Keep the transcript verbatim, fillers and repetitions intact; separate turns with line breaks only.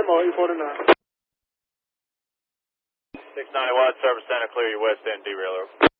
Limo, eight forty-nine.
six ninety-one, Service Center, clear your west end, derailer.